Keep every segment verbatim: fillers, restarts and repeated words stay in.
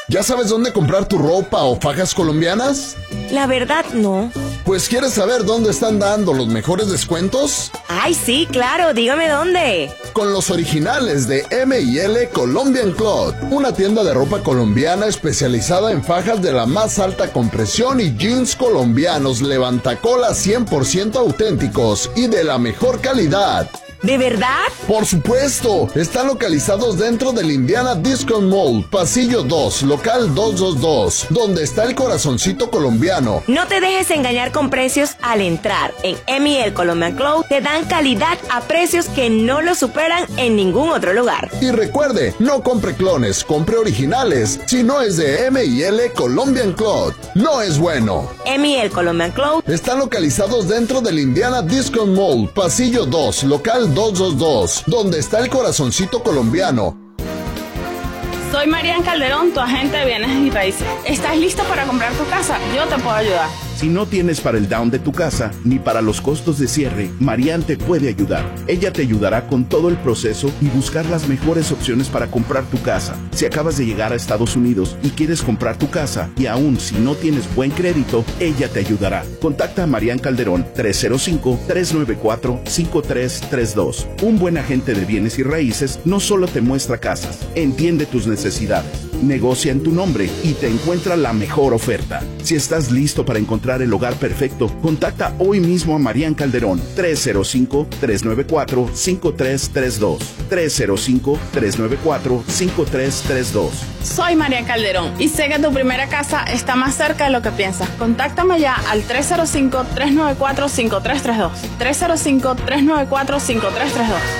¿Ya sabes dónde comprar tu ropa o fajas colombianas? La verdad, no. Pues ¿quieres saber dónde están dando los mejores descuentos? Ay, sí, claro, dígame dónde. Con los originales de M y L Colombian Cloth, una tienda de ropa colombiana especializada en fajas de la más alta compresión y jeans colombianos levantacolas cien por ciento auténticos y de la mejor calidad. ¿De verdad? Por supuesto, están localizados dentro del Indiana Discount Mall, pasillo dos, local doscientos veintidós, donde está el corazoncito colombiano. No te dejes engañar con precios al entrar. En M y L Colombian Cloth te dan calidad a precios que no lo superan en ningún otro lugar. Y recuerde, no compre clones, compre originales. Si no es de M y L Colombian Cloth, no es bueno. M y L Colombian Cloth están localizados dentro del Indiana Discount Mall, pasillo dos, local doscientos veintidós, donde está el corazoncito colombiano. Soy Marian Calderón, tu agente de bienes y raíces. ¿Estás listo para comprar tu casa? Yo te puedo ayudar. Si no tienes para el down de tu casa, ni para los costos de cierre, Marian te puede ayudar. Ella te ayudará con todo el proceso y buscar las mejores opciones para comprar tu casa. Si acabas de llegar a Estados Unidos y quieres comprar tu casa, y aún si no tienes buen crédito, ella te ayudará. Contacta a Marian Calderón, tres cero cinco, tres nueve cuatro, cinco tres tres dos. Un buen agente de bienes y raíces no solo te muestra casas, entiende tus necesidades, negocia en tu nombre y te encuentra la mejor oferta. Si estás listo para encontrar el hogar perfecto, contacta hoy mismo a Marian Calderón, tres cero cinco, tres nueve cuatro, cinco tres tres dos, tres cero cinco, tres nueve cuatro, cinco tres tres dos. Soy Marian Calderón y sé que tu primera casa está más cerca de lo que piensas. Contáctame ya al tres cero cinco, tres nueve cuatro, cinco tres tres dos, tres cero cinco, tres nueve cuatro, cinco tres tres dos.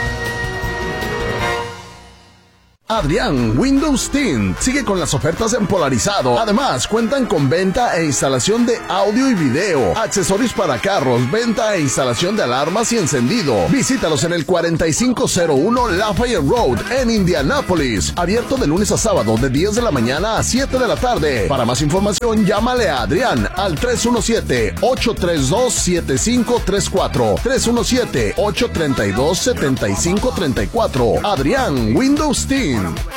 Adrián Windows Tint sigue con las ofertas en Polarizado. Además, cuentan con venta e instalación de audio y video, accesorios para carros, venta e instalación de alarmas y encendido. Visítalos en el cuarenta y cinco cero uno Lafayette Road en Indianápolis. Abierto de lunes a sábado de diez de la mañana a siete de la tarde. Para más información, llámale a Adrián al tres uno siete, ocho tres dos, siete cinco tres cuatro. tres uno siete, ocho tres dos, siete cinco tres cuatro. Adrián Windows Tint.